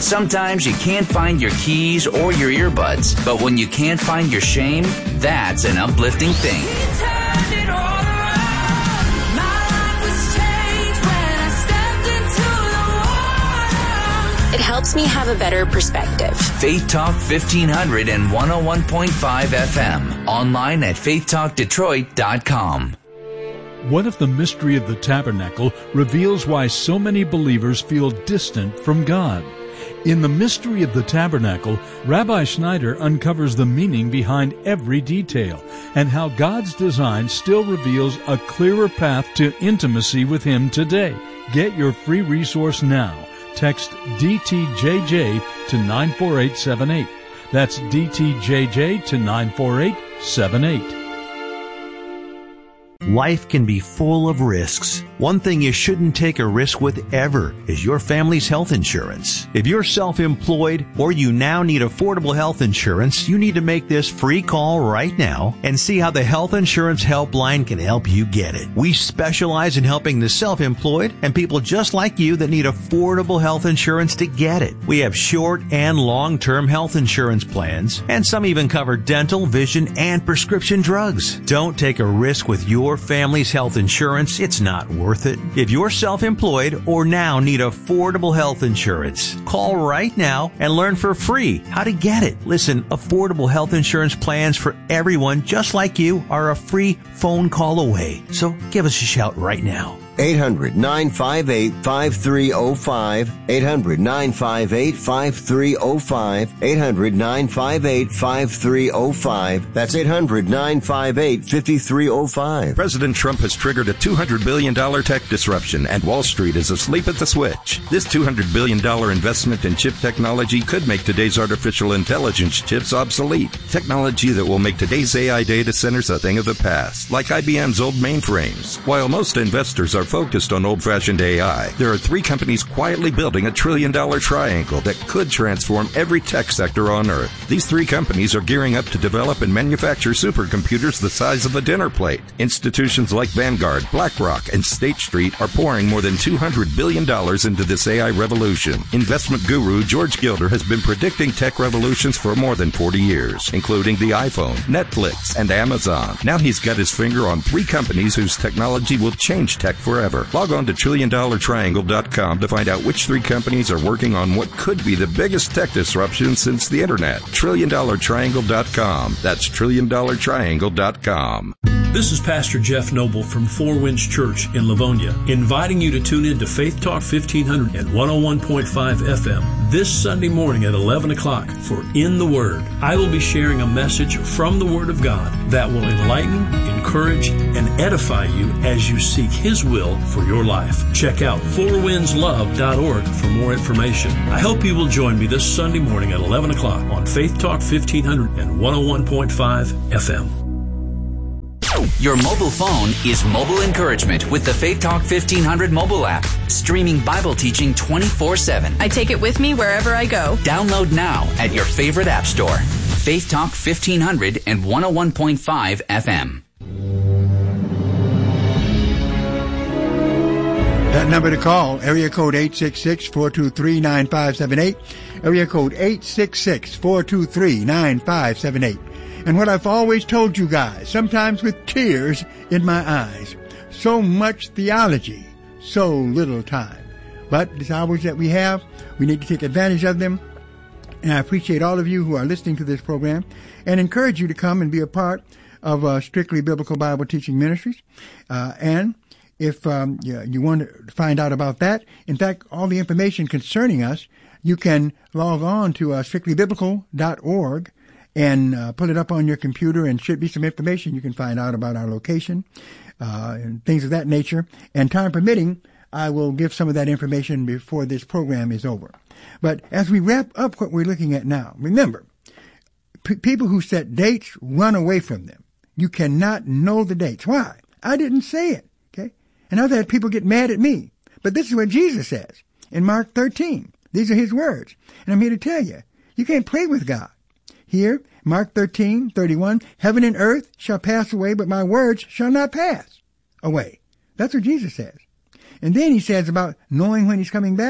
Sometimes you can't find your keys or your earbuds, but when you can't find your shame, that's an uplifting thing. It helps me have a better perspective. Faith Talk 1500 and 101.5 FM. Online at faithtalkdetroit.com. What if the mystery of the tabernacle reveals why so many believers feel distant from God? In The Mystery of the Tabernacle, Rabbi Schneider uncovers the meaning behind every detail and how God's design still reveals a clearer path to intimacy with Him today. Get your free resource now. Text DTJJ to 94878. That's DTJJ to 94878. Life can be full of risks. One thing you shouldn't take a risk with ever is your family's health insurance. If you're self-employed or you now need affordable health insurance, you need to make this free call right now and see how the Health Insurance Helpline can help you get it. We specialize in helping the self-employed and people just like you that need affordable health insurance to get it. We have short and long-term health insurance plans, and some even cover dental, vision, and prescription drugs. Don't take a risk with your family's health insurance. It's not worth it. If you're self-employed or now need affordable health insurance, call right now and learn for free how to get it. Listen, affordable health insurance plans for everyone just like you are a free phone call away. So give us a shout right now. 800-958-5305, 800-958-5305, 800-958-5305. That's 800-958-5305. President Trump has triggered a $200 billion tech disruption, and Wall Street is asleep at the switch. This $200 billion investment in chip technology could make today's artificial intelligence chips obsolete. Technology that will make today's AI data centers a thing of the past, like IBM's old mainframes. While most investors are focused on old-fashioned AI, there are three companies quietly building a $1 trillion triangle that could transform every tech sector on Earth. These three companies are gearing up to develop and manufacture supercomputers the size of a dinner plate. Institutions like Vanguard, BlackRock, and State Street are pouring more than $200 billion into this AI revolution. Investment guru George Gilder has been predicting tech revolutions for more than 40 years, including the iPhone, Netflix, and Amazon. Now he's got his finger on three companies whose technology will change tech forever. Log on to TrillionDollarTriangle.com to find out which three companies are working on what could be the biggest tech disruption since the Internet. TrillionDollarTriangle.com. That's TrillionDollarTriangle.com. This is Pastor Jeff Noble from Four Winds Church in Livonia, inviting you to tune in to Faith Talk 1500 and 101.5 FM this Sunday morning at 11 o'clock for In the Word. I will be sharing a message from the Word of God that will enlighten, encourage, and edify you as you seek His will for your life. Check out fourwindslove.org for more information. I hope you will join me this Sunday morning at 11 o'clock on Faith Talk 1500 and 101.5 FM. Your mobile phone is mobile encouragement with the Faith Talk 1500 mobile app. Streaming Bible teaching 24/7. I take it with me wherever I go. Download now at your favorite app store. Faith Talk 1500 and 101.5 FM. That number to call, area code 866-423-9578. Area code 866-423-9578. And what I've always told you guys, sometimes with tears in my eyes, so much theology, so little time. But these hours that we have, we need to take advantage of them. And I appreciate all of you who are listening to this program and encourage you to come and be a part of Strictly Biblical Bible Teaching Ministries. And if you want to find out about that, in fact, all the information concerning us, you can log on to strictlybiblical.org and pull it up on your computer, and should be some information you can find out about our location and things of that nature. And time permitting, I will give some of that information before this program is over. But as we wrap up what we're looking at now, remember, people who set dates, run away from them. You cannot know the dates. Why? I didn't say it. Okay? And I've had people get mad at me. But this is what Jesus says in Mark 13. These are His words. And I'm here to tell you, you can't play with God. Here, Mark 13:31, heaven and earth shall pass away, but my words shall not pass away. That's what Jesus says. And then He says about knowing when He's coming back,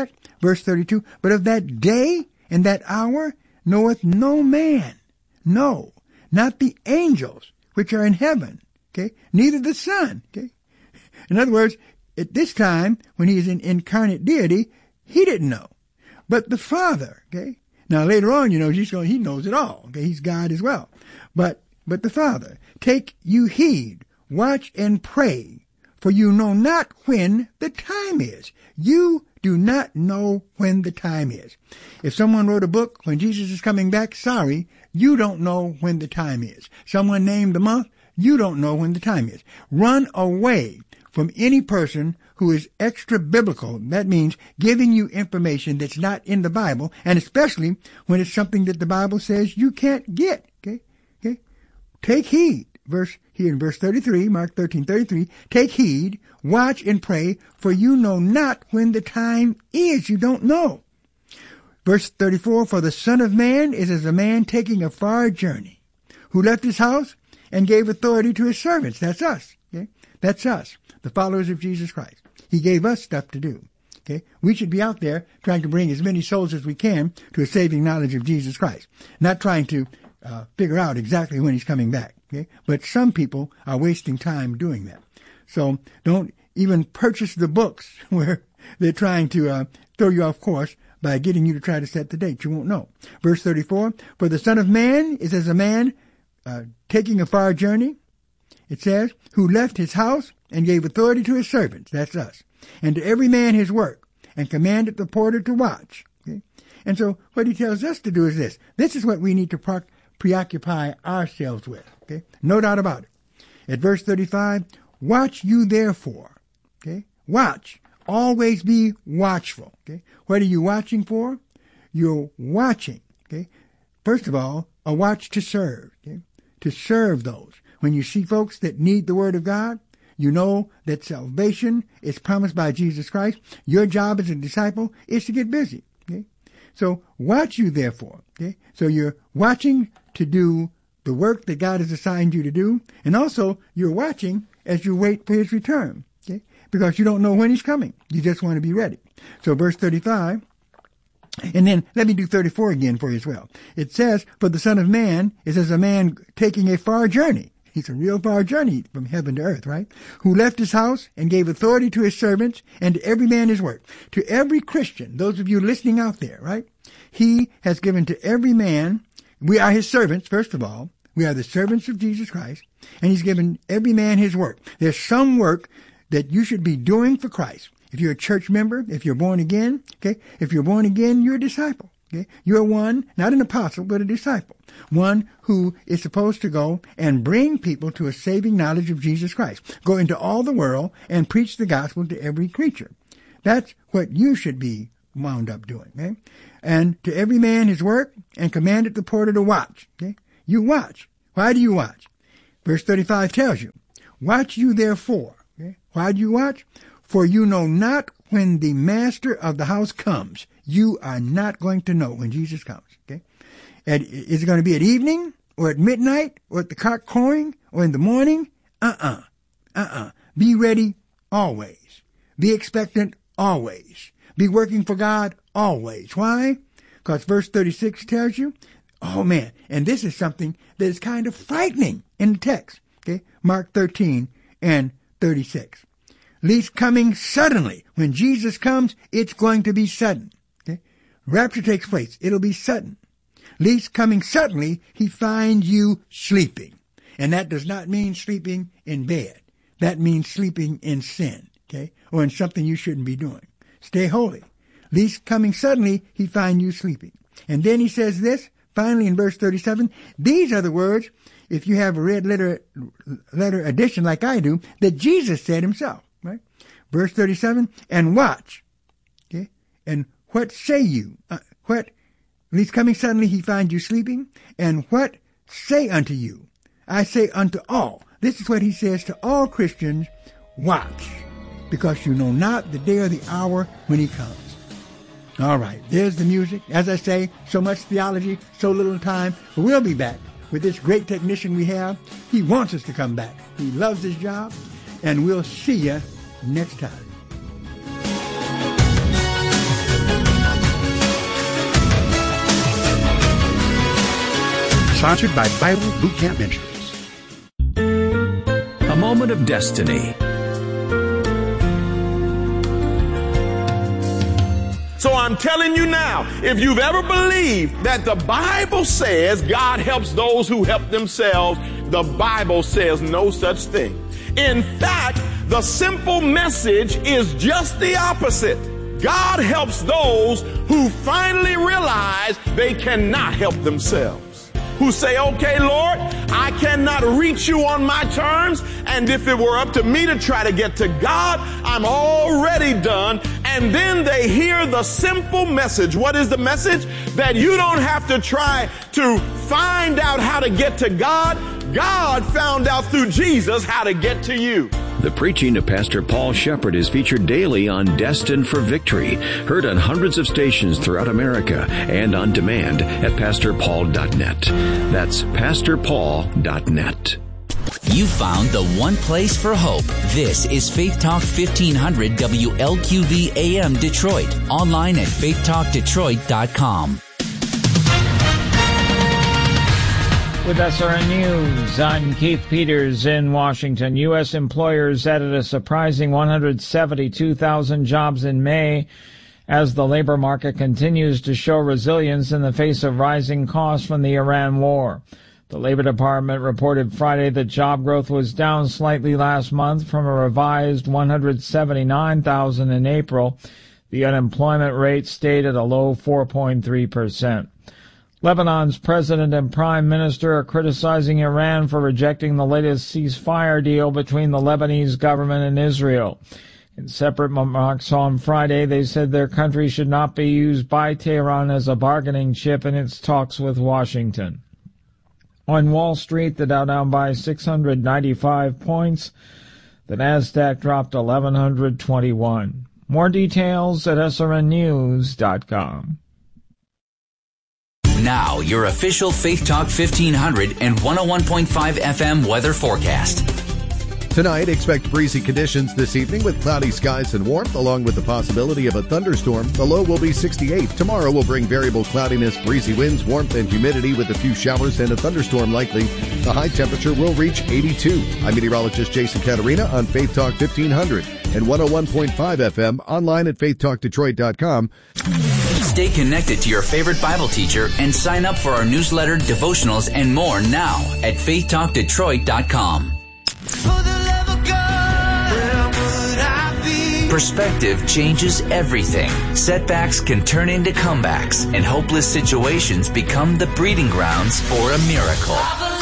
Verse 32, but of that day and that hour knoweth no man. No, not the angels which are in heaven. Okay. Neither the Son. Okay. In other words, at this time, when he is in incarnate deity, he didn't know. But the Father, okay. Now later on, he knows it all. Okay. He's God as well. But the Father, take you heed, watch and pray, for you know not when the time is. You do not know when the time is. If someone wrote a book when Jesus is coming back, sorry, you don't know when the time is. Someone named the month, you don't know when the time is. Run away from any person who is extra biblical. That means giving you information that's not in the Bible, and especially when it's something that the Bible says you can't get. Okay? Take heed. Here in verse 33, Mark 13:33, take heed, watch and pray, for you know not when the time is. You don't know. Verse 34, for the Son of Man is as a man taking a far journey, who left his house and gave authority to his servants. That's us. Okay? That's us, the followers of Jesus Christ. He gave us stuff to do. Okay? We should be out there trying to bring as many souls as we can to a saving knowledge of Jesus Christ, not trying to figure out exactly when he's coming back. Okay? But some people are wasting time doing that. So don't even purchase the books where they're trying to throw you off course by getting you to try to set the date. You won't know. Verse 34, for the Son of Man is as a man taking a far journey, it says, who left his house and gave authority to his servants. That's us. And to every man his work, and commanded the porter to watch. Okay? And so what he tells us to do is this. This is what we need to preoccupy ourselves with. Okay? No doubt about it. At verse 35, watch you therefore. Okay? Watch. Always be watchful. Okay? What are you watching for? You're watching. Okay? First of all, a watch to serve. Okay? To serve those. When you see folks that need the Word of God, you know that salvation is promised by Jesus Christ. Your job as a disciple is to get busy. Okay? So watch you therefore. Okay? So you're watching to do the work that God has assigned you to do, and also you're watching as you wait for his return. Okay? Because you don't know when he's coming. You just want to be ready. So verse 35, and then let me do 34 again for you as well. It says, for the Son of Man is as a man taking a far journey. It's a real far journey from heaven to earth, right? Who left his house and gave authority to his servants and to every man his work. To every Christian, those of you listening out there, right? He has given to every man, we are his servants, first of all. We are the servants of Jesus Christ. And he's given every man his work. There's some work that you should be doing for Christ. If you're a church member, if you're born again, okay? If you're born again, you're a disciple. Okay? You're one, not an apostle, but a disciple. One who is supposed to go and bring people to a saving knowledge of Jesus Christ. Go into all the world and preach the gospel to every creature. That's what you should be wound up doing. Okay? And to every man his work, and commanded the porter to watch. Okay? You watch. Why do you watch? Verse 35 tells you, watch you therefore. Okay? Why do you watch? For you know not when the master of the house comes. You are not going to know when Jesus comes. Okay? Is it going to be at evening, or at midnight, or at the cock crowing, or in the morning? Be ready always. Be expectant always. Be working for God always. Why? Because verse 36 tells you, oh man, and this is something that is kind of frightening in the text. Okay? Mark 13 and 36. Least coming suddenly. When Jesus comes, it's going to be sudden. Okay? Rapture takes place. It'll be sudden. Least coming suddenly, he finds you sleeping. And that does not mean sleeping in bed. That means sleeping in sin. Okay? Or in something you shouldn't be doing. Stay holy. Least coming suddenly, he finds you sleeping. And then he says this, finally in verse 37, these are the words, if you have a red letter edition like I do, that Jesus said himself. Right? Verse 37, and watch. Okay? And what say you? Least coming suddenly he finds you sleeping. And what say unto you? I say unto all. This is what he says to all Christians. Watch, because you know not the day or the hour when he comes. All right, there's the music. As I say, so much theology, so little time. But we'll be back with this great technician we have. He wants us to come back. He loves his job. And we'll see you next time. Sponsored by Bible Boot Camp Ministries. A moment of destiny. So I'm telling you now, if you've ever believed that the Bible says God helps those who help themselves, the Bible says no such thing. In fact, the simple message is just the opposite. God helps those who finally realize they cannot help themselves. Who say, okay, Lord, I cannot reach you on my terms, and if it were up to me to try to get to God, I'm already done. And then they hear the simple message. What is the message? That you don't have to try to find out how to get to God. God found out through Jesus how to get to you. The preaching of Pastor Paul Shepherd is featured daily on Destined for Victory, heard on hundreds of stations throughout America and on demand at PastorPaul.net. That's PastorPaul.net. You found the one place for hope. This is Faith Talk 1500 WLQV AM Detroit. Online at faithtalkdetroit.com. With SRN News, I'm Keith Peters in Washington. U.S. employers added a surprising 172,000 jobs in May as the labor market continues to show resilience in the face of rising costs from the Iran war. The Labor Department reported Friday that job growth was down slightly last month from a revised 179,000 in April. The unemployment rate stayed at a low 4.3%. Lebanon's president and prime minister are criticizing Iran for rejecting the latest ceasefire deal between the Lebanese government and Israel. In separate remarks on Friday, they said their country should not be used by Tehran as a bargaining chip in its talks with Washington. On Wall Street, the Dow down by 695 points. The Nasdaq dropped 1,121. More details at srnnews.com. Now, your official Faith Talk 1500 and 101.5 FM weather forecast. Tonight, expect breezy conditions this evening with cloudy skies and warmth, along with the possibility of a thunderstorm. The low will be 68. Tomorrow will bring variable cloudiness, breezy winds, warmth, and humidity with a few showers and a thunderstorm likely. The high temperature will reach 82. I'm meteorologist Jason Caterina on Faith Talk 1500 and 101.5 FM, online at faithtalkdetroit.com. Stay connected to your favorite Bible teacher and sign up for our newsletter, devotionals, and more now at faithtalkdetroit.com. Perspective changes everything. Setbacks can turn into comebacks, and hopeless situations become the breeding grounds for a miracle.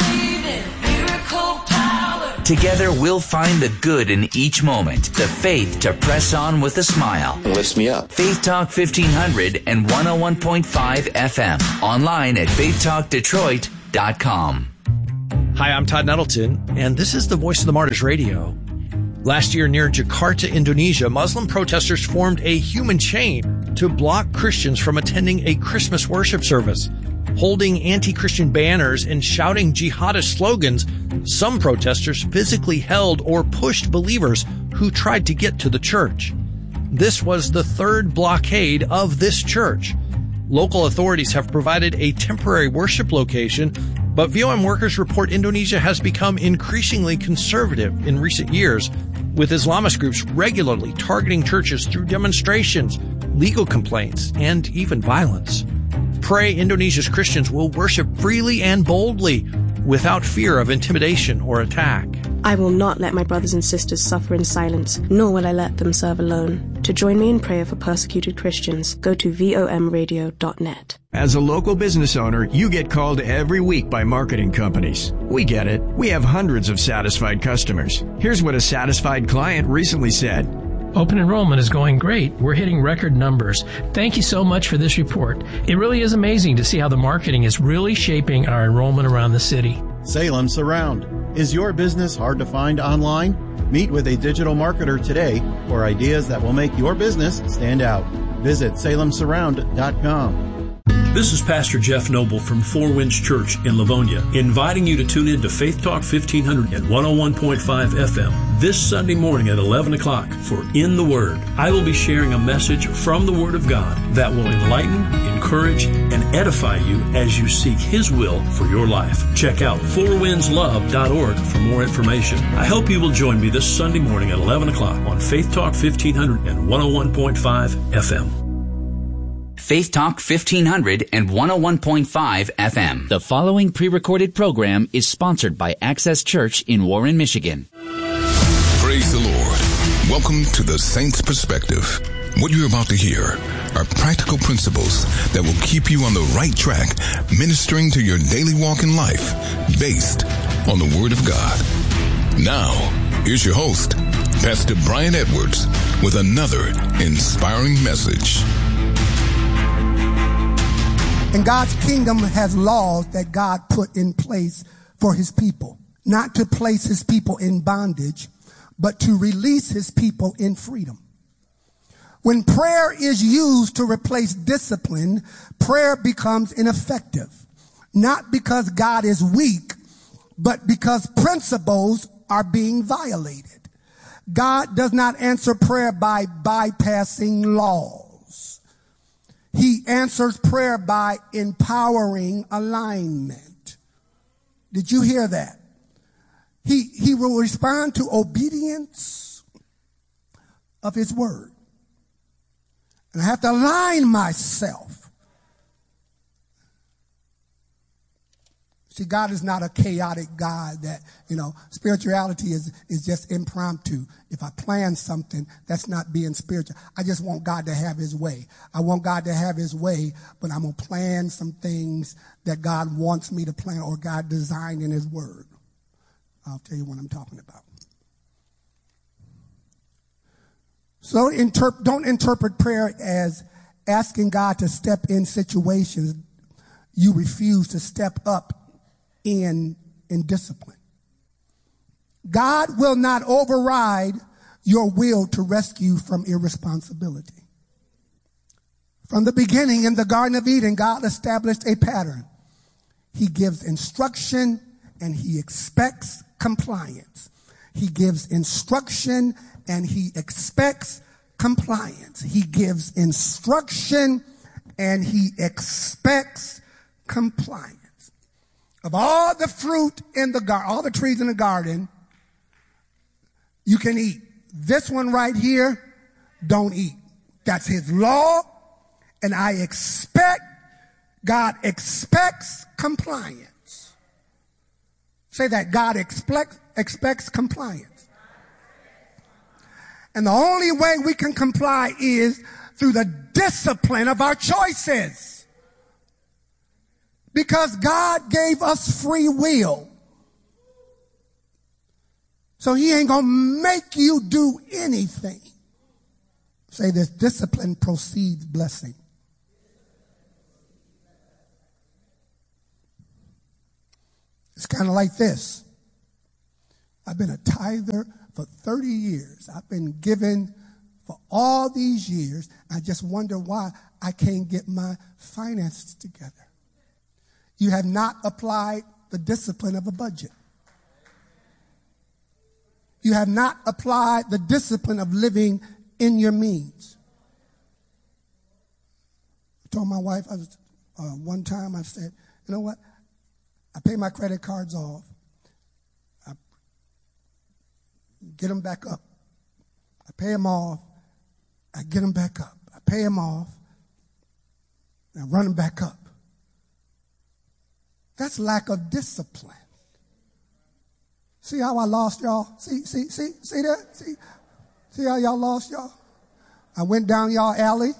Together, we'll find the good in each moment, the faith to press on with a smile. Lifts me up. Faith Talk 1500 and 101.5 FM. Online at faithtalkdetroit.com. Hi, I'm Todd Nettleton, and this is the Voice of the Martyrs Radio. Last year near Jakarta, Indonesia, Muslim protesters formed a human chain to block Christians from attending a Christmas worship service. Holding anti-Christian banners and shouting jihadist slogans, some protesters physically held or pushed believers who tried to get to the church. This was the third blockade of this church. Local authorities have provided a temporary worship location, but VOM workers report Indonesia has become increasingly conservative in recent years, with Islamist groups regularly targeting churches through demonstrations, legal complaints, and even violence. Pray Indonesia's Christians will worship freely and boldly without fear of intimidation or attack. I will not let my brothers and sisters suffer in silence, nor will I let them serve alone. To join me in prayer for persecuted Christians, go to vomradio.net. As a local business owner, you get called every week by marketing companies. We get it. We have hundreds of satisfied customers. Here's what a satisfied client recently said. Open enrollment is going great. We're hitting record numbers. Thank you so much for this report. It really is amazing to see how the marketing is really shaping our enrollment around the city. Salem Surround. Is your business hard to find online? Meet with a digital marketer today for ideas that will make your business stand out. Visit salemsurround.com. This is Pastor Jeff Noble from Four Winds Church in Livonia, inviting you to tune in to Faith Talk 1500 and 101.5 FM this Sunday morning at 11 o'clock for In the Word. I will be sharing a message from the Word of God that will enlighten, encourage, and edify you as you seek His will for your life. Check out fourwindslove.org for more information. I hope you will join me this Sunday morning at 11 o'clock on Faith Talk 1500 and 101.5 FM. Faith Talk 1500 and 101.5 FM. The following pre-recorded program is sponsored by Access Church in Warren, Michigan. Praise the Lord. Welcome to the Saints Perspective. What you're about to hear are practical principles that will keep you on the right track, ministering to your daily walk in life, based on the Word of God. Now, here's your host, Pastor Brian Edwards, with another inspiring message. And God's kingdom has laws that God put in place for his people, not to place his people in bondage, but to release his people in freedom. When prayer is used to replace discipline, prayer becomes ineffective, not because God is weak, but because principles are being violated. God does not answer prayer by bypassing laws. He answers prayer by empowering alignment. Did you hear that? He will respond to obedience of his word. And I have to align myself. See, God is not a chaotic God that, spirituality is just impromptu. If I plan something, that's not being spiritual. I just want God to have his way. I want God to have his way, but I'm going to plan some things that God wants me to plan or God designed in his word. I'll tell you what I'm talking about. So don't interpret prayer as asking God to step in situations you refuse to step up in discipline. God will not override your will to rescue from irresponsibility. From the beginning in the Garden of Eden, God established a pattern. He gives instruction and he expects compliance. He gives instruction and he expects compliance. He gives instruction and he expects compliance. Of all the fruit in the garden, all the trees in the garden, you can eat. This one right here, don't eat. That's his law, and God expects compliance. Say that, God expects compliance. And the only way we can comply is through the discipline of our choices. Because God gave us free will. So he ain't going to make you do anything. Say this, discipline precedes blessing. It's kind of like this. I've been a tither for 30 years. I've been giving for all these years. I just wonder why I can't get my finances together. You have not applied the discipline of a budget. You have not applied the discipline of living in your means. I told my wife, one time I said, you know what? I pay my credit cards off. I get them back up. I pay them off. I get them back up. I pay them off. And I run them back up. That's lack of discipline. See how I lost y'all? See that? See how y'all lost y'all? I went down y'all alley.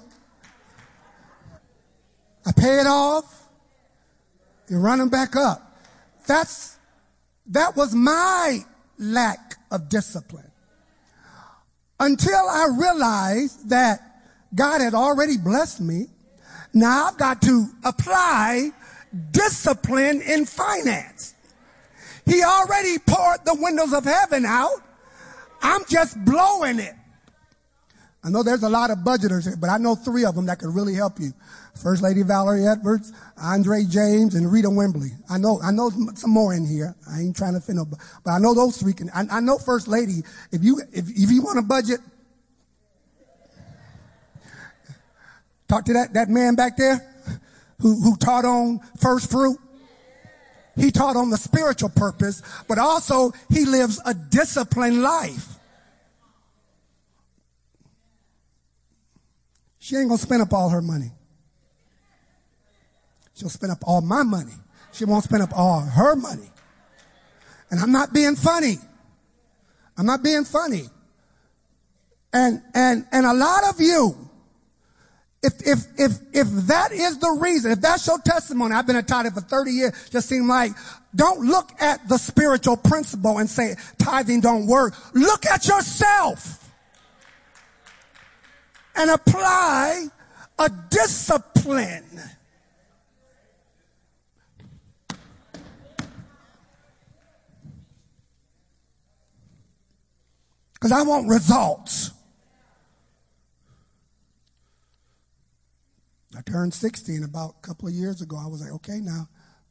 I pay it off. You run them back up. That was my lack of discipline. Until I realized that God had already blessed me. Now I've got to apply discipline in finance. He already poured the windows of heaven out. I'm just blowing it. I know there's a lot of budgeters here, but I know 3 of them that could really help you. First Lady Valerie Edwards, Andre James, and Rita Wembley. I know some more in here. I ain't trying to fit no, but I know those 3 can. I know First Lady. If you want a budget, talk to that man back there who taught on first fruit. He taught on the spiritual purpose, but also he lives a disciplined life. She ain't gonna spend up all her money. She'll spend up all my money. She won't spend up all her money. And I'm not being funny. I'm not being funny. And a lot of you, if that is the reason, if that's your testimony, I've been a tither for 30 years, just seem like, don't look at the spiritual principle and say tithing don't work. Look at yourself and apply a discipline. Because I want results. I turned 60 and about a couple of years ago, I was like, okay, now,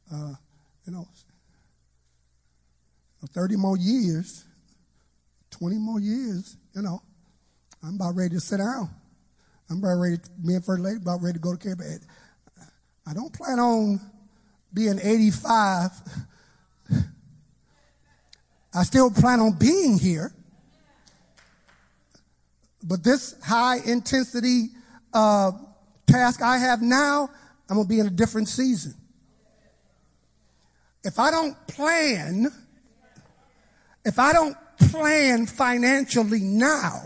30 more years, 20 more years, I'm about ready to sit down. I'm about ready, me and First Lady, about ready to go to care bed. I don't plan on being 85. I still plan on being here. But this high intensity task I have now, I'm going to be in a different season. If I don't plan financially now,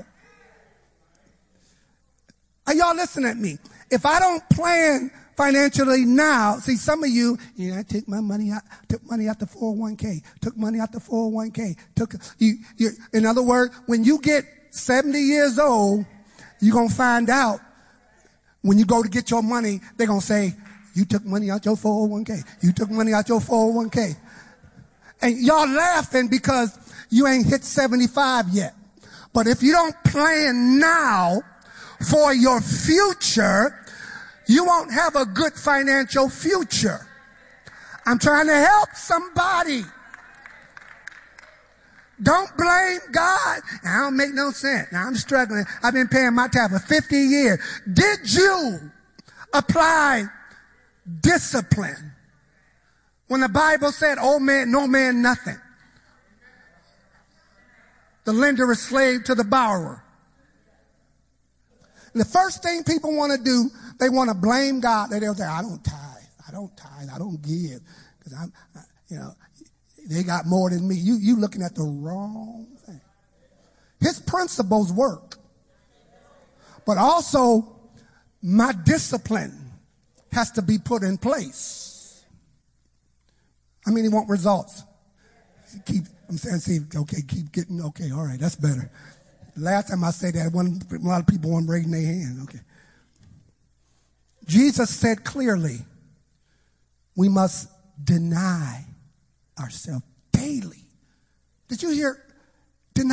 are y'all listening at me? If I don't plan financially now, see some of you, I took money out the 401k, took money out the 401k, in other words, when you get 70 years old, you're going to find out when you go to get your money, they're going to say, you took money out your 401k. You took money out your 401k. And y'all laughing because you ain't hit 75 yet. But if you don't plan now for your future, you won't have a good financial future. I'm trying to help somebody. Don't blame God. I don't make no sense. Now I'm struggling. I've been paying my tab for 50 years. Did you apply discipline? When the Bible said, "Oh man, no man, nothing." The lender is slave to the borrower. And the first thing people want to do, they want to blame God. They'll say, I don't tithe, I don't give. Because they got more than me. You looking at the wrong thing. His principles work. But also, my discipline has to be put in place. I mean, he want results. Keep getting, okay, all right, that's better. Last time I said that, a lot of people weren't raising their hand. Okay. Jesus said clearly, we must deny ourselves daily. Did you hear